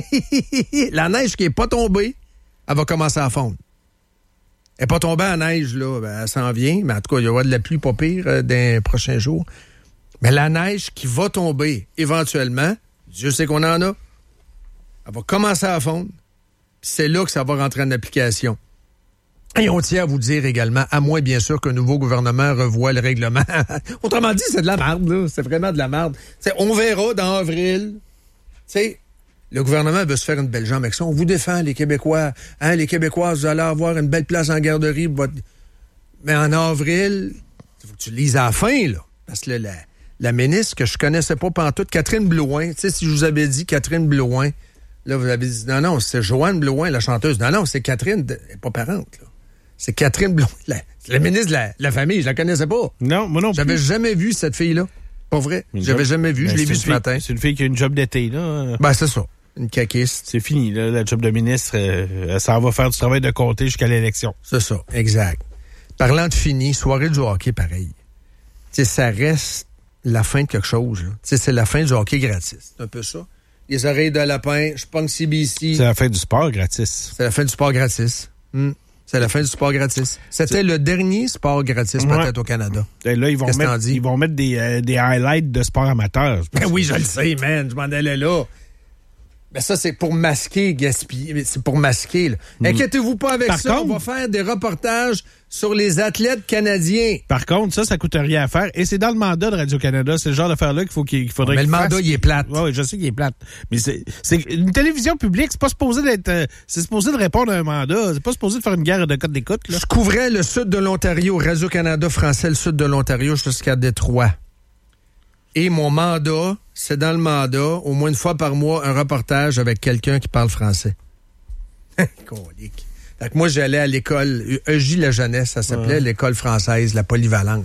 La neige qui n'est pas tombée, elle va commencer à fondre. Elle n'est pas tombée en neige, là, elle s'en vient, mais en tout cas, il y aura de la pluie pas pire dans les prochains jours. Mais la neige qui va tomber éventuellement, Dieu sait qu'on en a, elle va commencer à fondre, puis c'est là que ça va rentrer en application. Et on tient à vous dire également, à moins bien sûr qu'un nouveau gouvernement revoie le règlement. Autrement dit, c'est de la merde, là. C'est vraiment de la merde. T'sais, on verra dans avril. T'sais, le gouvernement veut se faire une belle jambe avec ça. On vous défend, les Québécois. Hein, les Québécois, vous allez avoir une belle place en garderie. Mais en avril, il faut que tu lises à la fin, là. Parce que la ministre que je connaissais pas pantoute, Catherine Blouin, tu sais, si je vous avais dit Catherine Blouin, là, vous avez dit, non, c'est Joanne Blouin, la chanteuse. Non, c'est Catherine, elle n'est pas parente, là. C'est Catherine Blouin, la ministre de la famille, je la connaissais pas. Non, moi non plus. J'avais jamais vu cette fille-là. Pas vrai. J'avais jamais vu, je l'ai vue ce matin. C'est une fille qui a une job d'été, là. Ben, c'est ça. Une caquiste. C'est fini, là, la job de ministre. Ça va faire du travail de comté jusqu'à l'élection. C'est ça, exact. Parlant de fini, soirée du hockey, pareil. Tu sais, ça reste la fin de quelque chose, là. Tu sais, c'est la fin du hockey gratis. C'est un peu ça. Les oreilles de lapin, je pense CBC. C'est la fin du sport gratis. C'est la fin du sport gratis. C'est la fin du sport gratis. C'était le dernier sport gratis peut-être au Canada. Et là, ils vont mettre des highlights de sport amateur. Ben oui, je le sais, man. Je m'en allais là. Ben ça, c'est pour masquer, gaspiller. C'est pour masquer, là. Inquiétez-vous pas avec ça. On va faire des reportages sur les athlètes canadiens. Par contre, ça coûte rien à faire. Et c'est dans le mandat de Radio-Canada. C'est le genre d'affaire-là qu'il faudrait mais le mandat, il est plate. Oui, je sais qu'il est plate. Mais c'est une télévision publique, c'est pas supposé d'être... c'est supposé de répondre à un mandat. C'est pas supposé de faire une guerre de code d'écoute, là. Je couvrais le sud de l'Ontario, Radio-Canada français, le sud de l'Ontario jusqu'à Détroit. Et mon mandat, c'est dans le mandat, au moins une fois par mois, un reportage avec quelqu'un qui parle français. Colique. Fait que moi, j'allais à l'école, EJ La Jeunesse, ça s'appelait, l'école française, la polyvalente.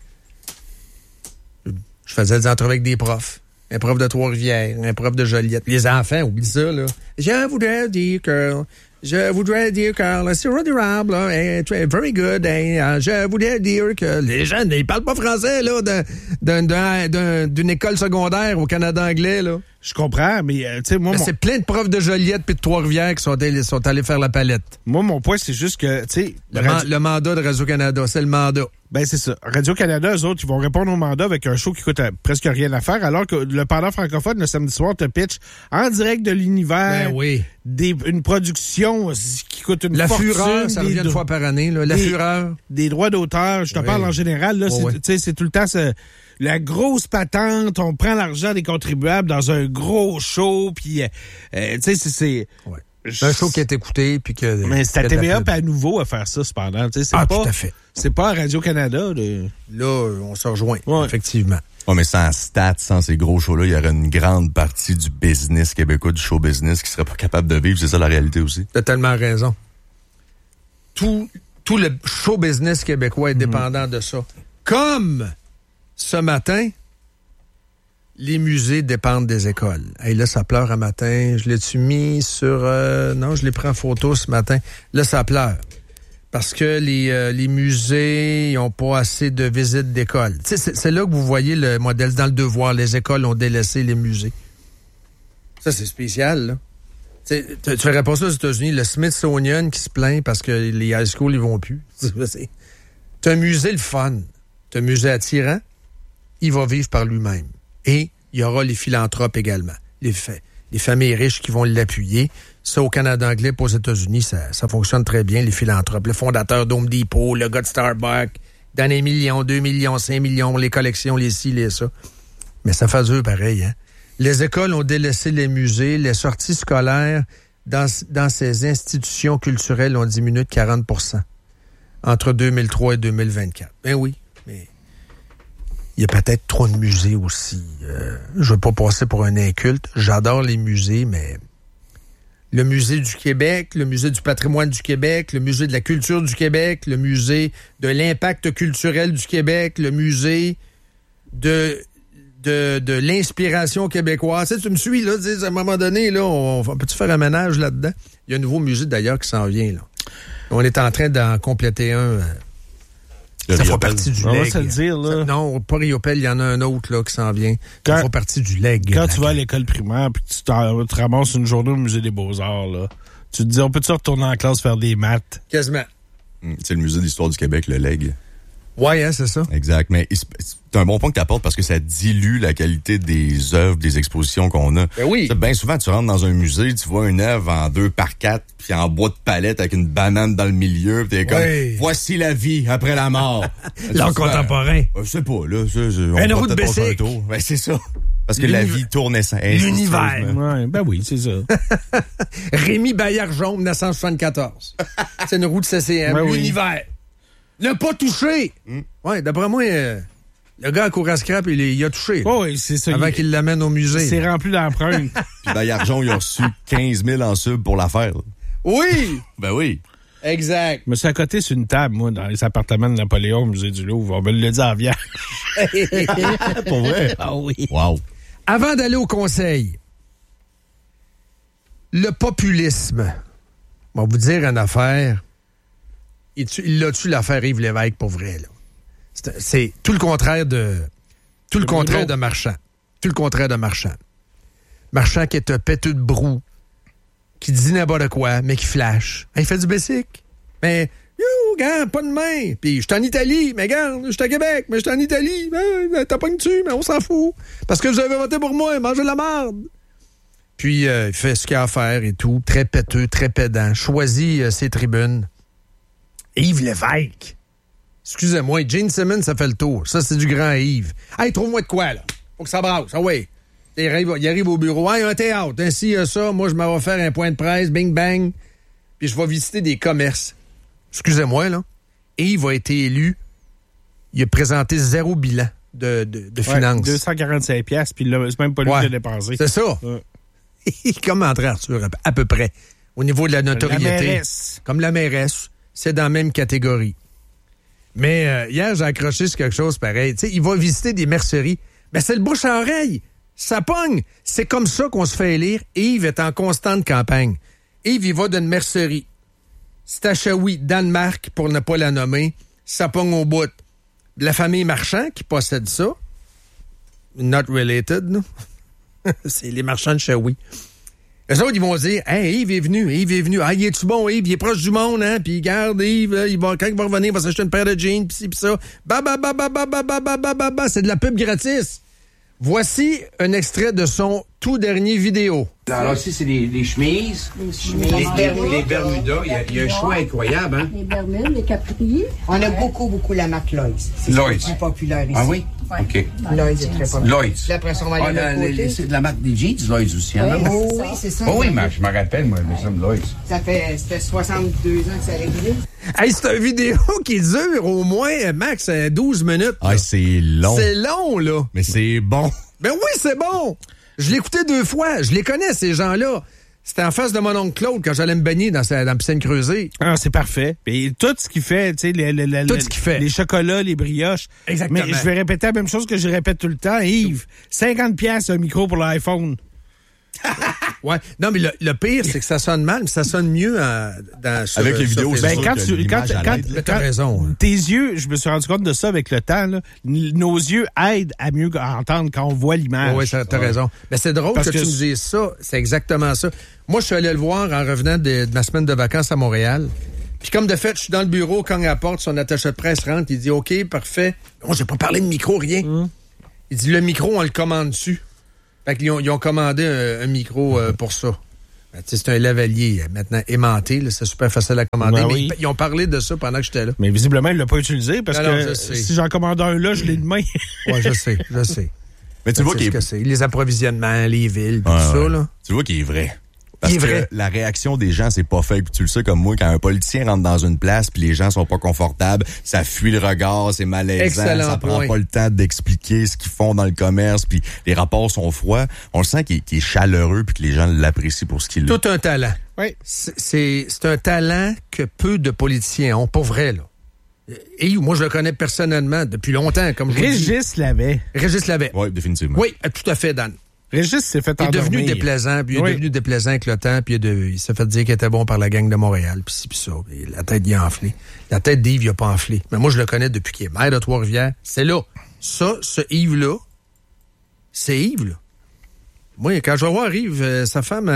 Je faisais des entrevues avec des profs. Un prof de Trois-Rivières, un prof de Joliette. Les enfants, oublie ça, là. Je voudrais dire que c'est redérable, là, very good. Je voudrais dire que les jeunes, ils parlent pas français, là, d'une école secondaire au Canada anglais, là. Je comprends, mais tu sais, moi... c'est plein de profs de Joliette puis de Trois-Rivières qui sont allés faire la palette. Moi, mon point, c'est juste que, tu sais... Le mandat de Radio-Canada, c'est le mandat. Ben, c'est ça. Radio-Canada, eux autres, ils vont répondre au mandat avec un show qui coûte presque rien à faire, alors que le pendant francophone, le samedi soir, te pitch en direct de l'univers. Ben oui. Une production qui coûte une fortune. La Fureur, ça revient une fois par année, là. La Fureur. Des droits d'auteur, je te parle en général, là, c'est tout le temps... La grosse patente, on prend l'argent des contribuables dans un gros show, puis tu sais, c'est... Ouais. C'est un show qui est écouté, puis que... Mais c'est à TVA à nouveau à faire ça, cependant. Tout à fait. C'est pas à Radio-Canada. Là, on se rejoint, effectivement. Ouais, mais sans stats, sans ces gros shows-là, il y aurait une grande partie du business québécois, du show business, qui serait pas capable de vivre. C'est ça la réalité aussi. T'as tellement raison. Tout le show business québécois est dépendant de ça. Comme... Ce matin, les musées dépendent des écoles. Hey, là, ça pleure un matin. Je l'ai-tu mis sur... non, je l'ai pris en photo ce matin. Là, ça pleure. Parce que les musées n'ont pas assez de visites d'école. C'est là que vous voyez le modèle. Dans le Devoir, les écoles ont délaissé les musées. Ça, c'est spécial, là. Tu verrais pas ça aux États-Unis, le Smithsonian qui se plaint parce que les high schools, ils vont plus. T'as un musée le fun, t'as un musée attirant, il va vivre par lui-même. Et il y aura les philanthropes également, les familles riches qui vont l'appuyer. Ça, au Canada anglais, pas aux États-Unis, ça fonctionne très bien, les philanthropes. Le fondateur d'Home Depot, le gars de Starbucks, dans les millions, 2 millions, 5 millions, les collections, les ci, les ça. Mais ça fait dur pareil, hein? Les écoles ont délaissé les musées. Les sorties scolaires dans ces institutions culturelles ont diminué de 40 % entre 2003 et 2024. Ben oui, mais il y a peut-être trop de musées aussi. Je veux pas passer pour un inculte. J'adore les musées, mais le Musée du Québec, le Musée du patrimoine du Québec, le Musée de la culture du Québec, le Musée de l'impact culturel du Québec, le Musée de l'inspiration québécoise. Tu me suis, là, à un moment donné, là, on peut-tu faire un ménage là-dedans? Il y a un nouveau musée, d'ailleurs, qui s'en vient, là. On est en train d'en compléter un. Ça fait partie du LEG. On va LEG. se le dire, là. Non, pas Riopel, il y en a un autre, là, qui s'en vient. Ça fait partie du LEG. Quand tu vas à l'école primaire puis tu te ramasses une journée au Musée des Beaux-Arts, là, tu te dis, on peut-tu retourner en classe faire des maths? Quasiment. C'est le Musée d'histoire du Québec, le LEG. Ouais, hein, c'est ça. Exact. Mais c'est un bon point que tu apportes parce que ça dilue la qualité des œuvres, des expositions qu'on a. Ben oui. Bien souvent, tu rentres dans un musée, tu vois une œuvre en 2x4, puis en bois de palette avec une banane dans le milieu, puis t'es comme, voici la vie après la mort. L'art contemporain. Je sais pas, là. Une roue de bicycle. Ben, c'est ça. Parce que la vie tourne l'univers. Ouais, ben oui, c'est ça. Rémi Bayard-Jean, 1974. C'est une roue de CCM. Ben l'univers. Ne pas toucher! Ouais, d'après moi, le gars à cour à scrap, il a touché. Oh, oui, c'est ça. Avant qu'il l'amène au musée. C'est rempli d'empreintes. Puis Bayard-Jean, il a reçu 15 000 en sub pour l'affaire. Oui! Ben oui. Exact. Je me suis à côté sur une table, moi, dans les appartements de Napoléon au musée du Louvre. On me le dit en vierge. Pour vrai? Ah oui. Wow. Avant d'aller au conseil, le populisme. On va vous dire une affaire. Il l'a tué l'affaire Yves Lévesque pour vrai, là. C'est tout le contraire de Marchand. Tout le contraire de Marchand. Marchand qui est un péteux de brou, qui dit n'importe quoi, mais qui flash. Il fait du basic. Mais, regarde, pas de main. Puis, je suis en Italie, mais regarde, je suis à Québec, mais je suis en Italie. T'as pas une dessus, mais on s'en fout. Parce que vous avez voté pour moi, mangez de la marde. Puis, il fait ce qu'il a à faire et tout. Très péteux, très pédant. Choisit ses tribunes. Yves Lévesque. Excusez-moi, Gene Simmons, ça fait le tour. Ça, c'est du grand Yves. Hey, trouve-moi de quoi, là? Faut que ça brasse. Ah oui. Il arrive au bureau. Hey, un théâtre. Ainsi, ça, moi, je m'en vais faire un point de presse. Bing, bang. Puis je vais visiter des commerces. Excusez-moi, là. Yves a été élu. Il a présenté 0 bilan de finances. 245 piastres, puis c'est même pas lui qui l'a dépensé. C'est ça. Comme André Arthur, à peu près. Au niveau de la notoriété. La mairesse. Comme la mairesse. C'est dans la même catégorie. Mais hier, j'ai accroché sur quelque chose pareil. Tu sais, il va visiter des merceries. Ben, c'est le bouche à oreille. Ça pogne. C'est comme ça qu'on se fait élire. Yves est en constante campagne. Yves, il va d'une mercerie. Stachaoui, Danemark, pour ne pas la nommer. Ça pogne au bout. La famille Marchand qui possède ça. Not related, non? C'est les marchands de Shawi. Eux autres, ils vont dire, hey, Yves est venu. Ah, il est-tu bon, Yves? Il est proche du monde, hein? Puis, regarde, Yves, quand il va revenir, il va s'acheter une paire de jeans, pis ci, pis ça. C'est de la pub gratis. Voici un extrait de son tout dernier vidéo. Alors, ici, c'est les chemises. Les Bermudas. Il y a un choix incroyable, hein? Les Bermudes, les Capri. On a beaucoup la marque Lloyds. C'est plus populaire ici. Ah oui? Ouais. OK. Lloyds est très populaire. Lloyds. Puis après, on va aller de côté. C'est de la marque des jeans, Lloyds aussi, hein? Oui, c'est ça. Oh oui, mais je me rappelle, moi, mais ça, Lloyds. Ça fait 62 ans que ça réglé. Hey, c'est une vidéo qui dure au moins, max, 12 minutes. Ah, c'est long. C'est long, là. Mais c'est bon. Ben oui, c'est bon. Je l'ai écouté 2 fois. Je les connais, ces gens-là. C'était en face de mon oncle Claude quand j'allais me baigner dans la piscine creusée. Ah, c'est parfait. Et tout ce qu'il fait, tu sais, tout ce qu'il fait. Les chocolats, les brioches. Exactement. Mais je vais répéter la même chose que je répète tout le temps. Yves, 50$ un micro pour l'iPhone. Ouais. Non, mais le pire, c'est que ça sonne mal, mais ça sonne mieux avec les vidéos. T'as raison. Tes yeux, je me suis rendu compte de ça avec le temps, là. Nos yeux aident à mieux entendre quand on voit l'image. Oui, t'as raison. Mais c'est drôle que tu me dises ça. C'est exactement ça. Moi, je suis allé le voir en revenant de ma semaine de vacances à Montréal. Puis comme de fait, je suis dans le bureau, cogne à la porte, son attaché de presse rentre, il dit « OK, parfait. » Moi, j'ai pas parlé de micro, rien. Il dit « Le micro, on le commande dessus. » Fait qu'ils ils ont commandé un micro pour ça. Ben, c'est un lavalier maintenant aimanté, là, c'est super facile à commander. Mais ils ont parlé de ça pendant que j'étais là. Mais visiblement, il l'a pas utilisé parce que si j'en commande un là, je l'ai demain. Oui, je sais. Mais tu vois qu'il est... Les approvisionnements, les villes, tout ça. Là. Tu vois qu'il est vrai. Parce que la réaction des gens, c'est pas fake. Puis tu le sais comme moi, quand un politicien rentre dans une place puis les gens sont pas confortables, ça fuit le regard, c'est malaisant, excellent ça prend pas le temps d'expliquer ce qu'ils font dans le commerce, puis les rapports sont froids. On le sent qu'il est chaleureux puis que les gens l'apprécient pour ce qu'il est. Tout un talent. Oui. C'est un talent que peu de politiciens ont, pas vrai, là. Et moi, je le connais personnellement depuis longtemps, comme je vous dis. Régis l'avait. Oui, définitivement. Oui, tout à fait, Dan. Régis s'est fait endormir. Il est devenu déplaisant, puis il est devenu déplaisant avec le temps, puis il s'est fait dire qu'il était bon par la gang de Montréal, puis ci, puis ça. Puis la tête, il a enflé. La tête d'Yves, il a pas enflé. Mais moi, je le connais depuis qu'il est maire de Trois-Rivières. C'est là. Ça, ce Yves-là, c'est Yves, là. Moi, quand je vais voir Yves, sa femme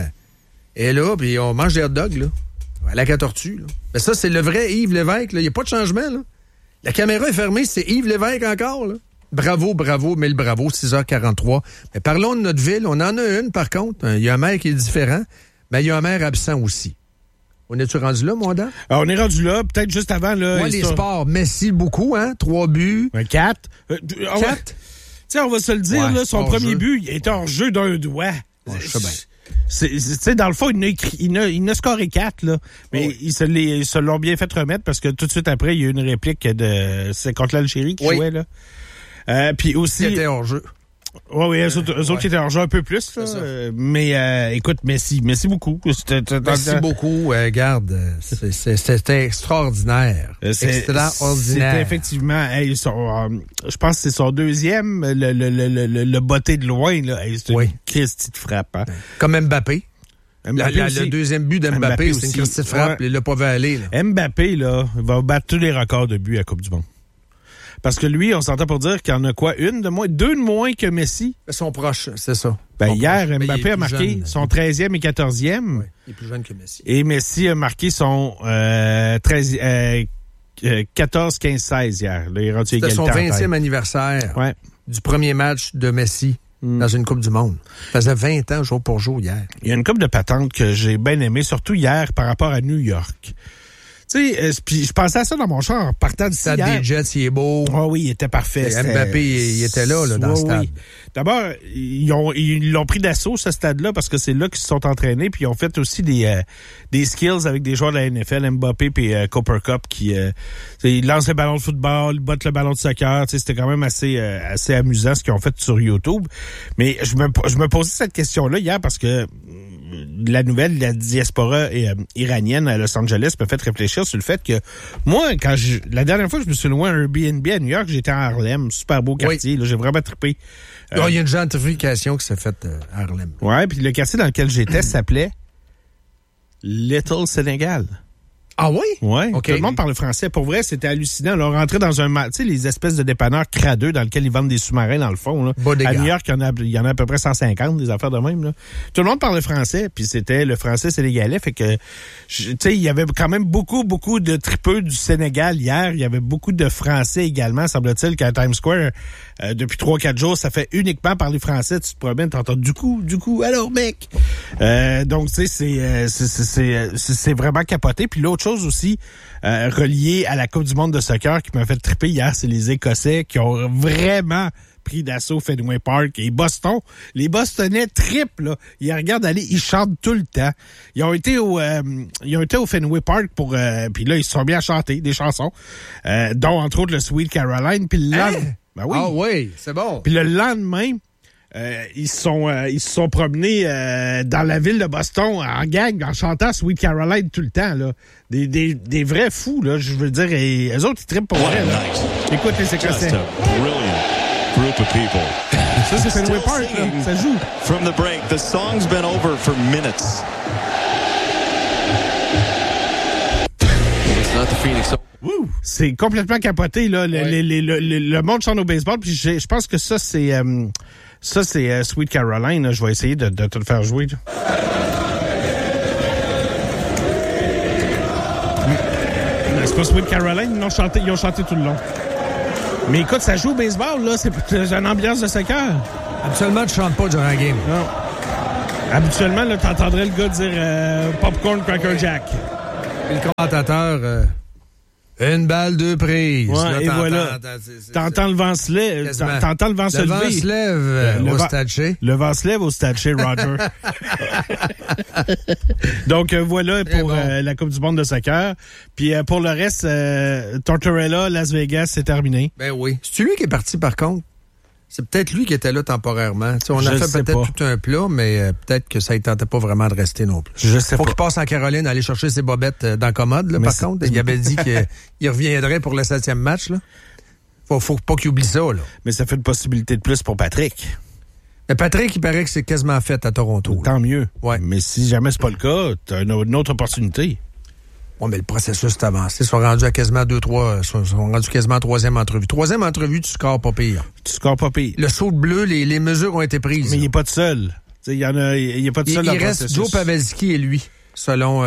est là, puis on mange des hot dogs, là. À la tortue, là. Mais ça, c'est le vrai Yves Lévesque, là. Il n'y a pas de changement, là. La caméra est fermée, c'est Yves Lévesque encore, là. Bravo, mille bravo, 6h43. Mais parlons de notre ville. On en a une, par contre. Il y a un maire qui est différent, mais il y a un maire absent aussi. On est-tu rendu là, mon Dan? On est rendu là, peut-être juste avant. Là, les sports. Messi, beaucoup, hein? 3 buts. 4. 4? Tiens, on va se le dire, là, son premier but, il était hors jeu d'un doigt. Ouais, je sais bien. C'est dans le fond, il a scoré 4, là. Mais ils se l'ont bien fait remettre parce que tout de suite après, il y a eu une réplique c'est contre l'Algérie qui jouait, là. Puis aussi. Qui était hors jeu. Oui, eux autres qui étaient hors jeu un peu plus, là. Mais écoute, merci beaucoup. Merci beaucoup. Garde, c'était extraordinaire. C'était effectivement, je pense que c'est son deuxième, le botté de loin, là. C'est une Christie de frappe. Hein. Comme Mbappé. Le deuxième but d'Mbappé, c'est une Christie de frappe. Il l'a pas vu aller. Là. Mbappé, là, va battre tous les records de buts à la Coupe du Monde. Parce que lui, on s'entend pour dire qu'il y en a quoi? 2 de moins que Messi? Ils sont proches, c'est ça. Hier, Mbappé a marqué son 13e et 14e. Oui, il est plus jeune que Messi. Et Messi a marqué son 14, 15, 16 hier. Là, il est rendu C'était son 20e anniversaire du premier match de Messi dans une Coupe du Monde. Ça faisait 20 ans jour pour jour hier. Il y a une coupe de patentes que j'ai bien aimée, surtout hier par rapport à New York. Tu sais, puis je pensais à ça dans mon char en partant d'ici hier. Stade des Jets, il est beau. Oh oui, il était parfait. Mbappé, il était là dans le stade. Oui. D'abord, ils l'ont pris d'assaut, ce stade-là, parce que c'est là qu'ils se sont entraînés, puis ils ont fait aussi des skills avec des joueurs de la NFL, Mbappé et Cooper Cup, qui ils lancent le ballon de football, ils battent le ballon de soccer. C'était quand même assez amusant ce qu'ils ont fait sur YouTube. Mais je me posais cette question-là hier parce que la diaspora iranienne à Los Angeles m'a fait réfléchir sur le fait que moi, la dernière fois que je me suis loué un Airbnb à New York, j'étais à Harlem, super beau quartier, là, j'ai vraiment trippé. Il y a une gentrification qui s'est faite à Harlem. Ouais, puis le quartier dans lequel j'étais s'appelait Little Sénégal. Ah oui? Oui, okay. Tout le monde parle français. Pour vrai, c'était hallucinant. Là, on rentrait dans tu sais, les espèces de dépanneurs cradeux dans lesquels ils vendent des sous-marins dans le fond. Là. À New York, il y en a à peu près 150, des affaires de même. Là. Tout le monde parlait français, puis c'était le français sénégalais. Fait que, tu sais, il y avait quand même beaucoup de tripeux du Sénégal hier. Il y avait beaucoup de Français également. Semble-t-il qu'à Times Square, depuis 3-4 jours, ça fait uniquement parler français. Tu te promènes, t'entends du coup, alors mec. Donc, tu sais, c'est vraiment capoté. Puis l'autre chose aussi reliée à la Coupe du monde de soccer qui m'a fait triper hier, c'est les Écossais qui ont vraiment pris d'assaut Fenway Park. Et Boston, les Bostonnais trippent, là. Ils regardent aller, ils chantent tout le temps. Ils ont été au Fenway Park pour... puis là, ils se sont bien à chanter des chansons, dont entre autres le Sweet Caroline. Puis le lendemain... Ben oui. Ah oui, c'est bon. Puis le lendemain... ils se sont promenés dans la ville de Boston en gang, en chantant Sweet Caroline tout le temps, là. Des vrais fous, là, je veux dire. Et eux autres, ils trippent pour vrai, là. Écoute les Écossais. group of people. Ça, c'est Fenway Park, là. Ça joue. From the break, the song's been over for minutes. It's not the Phoenix. C'est complètement capoté, là. Le monde chante au baseball, puis je pense que ça, c'est Sweet Caroline. Là. Je vais essayer de te le faire jouer. Là. C'est pas Sweet Caroline, ils ont chanté tout le long. Mais écoute, ça joue au baseball, là. C'est une ambiance de soccer. Habituellement, tu chantes pas durant la game. Non. Habituellement, là, t'entendrais le gars dire Popcorn Cracker Jack. Et le commentateur... Une balle de prise. Ouais, là, et voilà. T'entends le vent se lever. T'entends le vent se lever. Le vent se lève au Stade Shea. Le vent se lève au Stade Shea, Roger. Donc, voilà pour la Coupe du monde de soccer. Puis, pour le reste, Tortorella, Las Vegas, c'est terminé. Ben oui. C'est lui qui est parti, par contre. C'est peut-être lui qui était là temporairement. T'sais, on a fait peut-être tout un plat, mais peut-être que ça ne tentait pas vraiment de rester non plus. Je sais Faut pas. qu'il passe en Caroline, aller chercher ses bobettes dans la commode, là, par contre. Il avait dit qu'il reviendrait pour le 7e match. Là. Faut pas qu'il oublie ça. Là. Mais ça fait une possibilité de plus pour Patrick. Mais Patrick, il paraît que c'est quasiment fait à Toronto. Tant mieux. Ouais. Mais si jamais c'est pas le cas, t'as une autre opportunité. Bon, mais le processus est avancé. Ils sont rendus à quasiment 2-3. Ils sont rendus quasiment à 3e entrevue. 3e entrevue, tu scores pas pire. Tu scores pas pire. Le saut de bleu, les mesures ont été prises. Mais il n'est pas tout seul. Il y en a, il est pas tout seul dans le processus. Il reste Joe Pavelski et lui, selon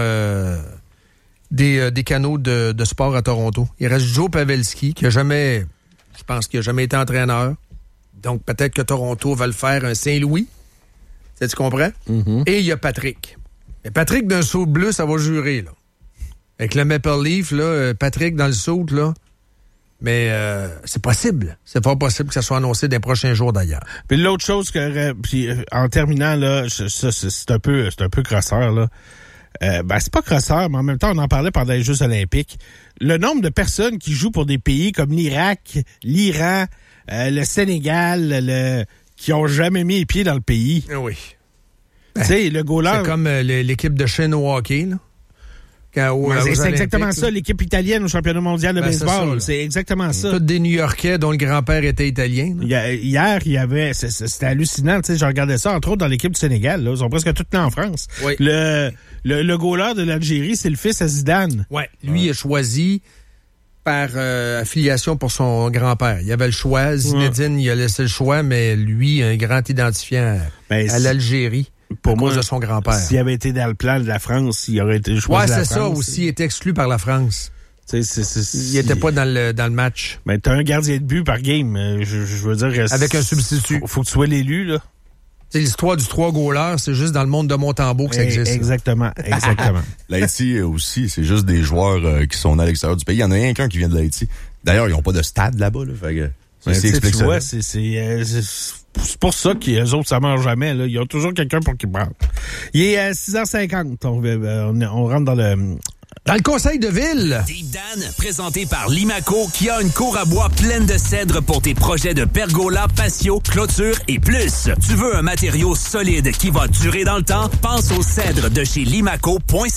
des canaux de sport à Toronto. Il reste Joe Pavelski, qui a jamais été entraîneur. Donc, peut-être que Toronto va le faire un Saint-Louis. Tu comprends? Mm-hmm. Et il y a Patrick. Et Patrick, d'un saut de bleu, ça va jurer, là. Avec le Maple Leaf, là, Patrick dans le saut, là. Mais c'est possible. C'est pas possible que ça soit annoncé dans les prochains jours, d'ailleurs. Puis l'autre chose que, en terminant, là, ça, c'est un peu crosseur, là. C'est pas crosseur, mais en même temps, on en parlait pendant les Jeux olympiques. Le nombre de personnes qui jouent pour des pays comme l'Irak, l'Iran, le Sénégal, qui ont jamais mis les pieds dans le pays. Oui. Tu sais, le goaler... C'est comme l'équipe de Chine au hockey, là. C'est exactement ça, l'équipe italienne au championnat mondial de baseball. C'est exactement ça. Tous des New-Yorkais dont le grand-père était italien. Hier, il y avait... C'était hallucinant. Je regardais ça, entre autres, dans l'équipe du Sénégal. Là. Ils sont presque tous nés en France. Oui. Le goaler de l'Algérie, c'est le fils à Zidane. Ouais. Lui, il a choisi par affiliation pour son grand-père. Il avait le choix. Zinedine, il a laissé le choix, mais lui, un grand identifiant à l'Algérie. Pour moi, de son grand-père. S'il avait été dans le plan de la France, il aurait été choisi de la France. Ouais, c'est ça aussi. Il était exclu par la France. Il était pas dans le match. Mais t'as un gardien de but par game. Je veux dire... Avec un substitut. Faut que tu sois l'élu, là. C'est l'histoire du 3 goalers, c'est juste dans le monde de Montembeault que ça existe. Exactement. L'Haïti aussi, c'est juste des joueurs qui sont à l'extérieur du pays. Il y en a rien qu'un qui vient de l'Haïti. D'ailleurs, ils n'ont pas de stade là-bas. Là, fait que, tu vois, c'est pour ça qu'eux autres, ça marche jamais. Là. Ils ont toujours quelqu'un pour qu'ils parlent. Il est 6h50. On rentre dans le conseil de ville. Deep Dan, présenté par Limaco, qui a une cour à bois pleine de cèdre pour tes projets de pergola, patio, clôture et plus. Tu veux un matériau solide qui va durer dans le temps? Pense au cèdre de chez limaco.ca.